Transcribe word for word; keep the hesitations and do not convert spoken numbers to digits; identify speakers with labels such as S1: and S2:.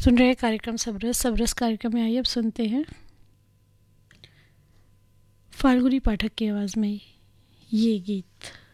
S1: सुन रहे हैं कार्यक्रम सबरस सबरस कार्यक्रम में। आइए अब सुनते हैं फाल्गुनी पाठक की आवाज़ में ये गीत।